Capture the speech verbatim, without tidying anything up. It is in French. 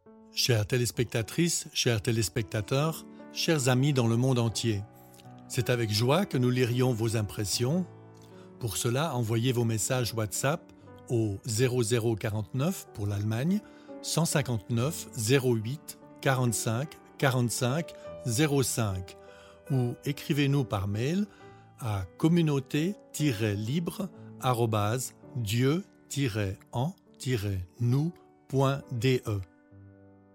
Chères téléspectatrices, chers téléspectateurs, chers amis dans le monde entier, c'est avec joie que nous lirions vos impressions. Pour cela, envoyez vos messages WhatsApp au zéro zéro quarante-neuf pour l'Allemagne, cent cinquante-neuf zéro huit quarante-cinq quarante-cinq zéro cinq ou écrivez-nous par mail à communauté-libre arobase dieu tiret en tiret nous point d e.